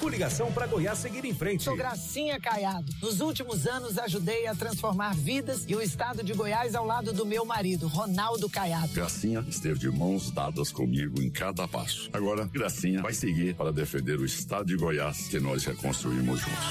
Coligação para Goiás seguir em frente. Sou Gracinha Caiado. Nos últimos anos ajudei a transformar vidas e o estado de Goiás ao lado do meu marido, Ronaldo Caiado. Gracinha esteve de mãos dadas comigo em cada passo. Agora, Gracinha vai seguir para defender o estado de Goiás que nós reconstruímos juntos.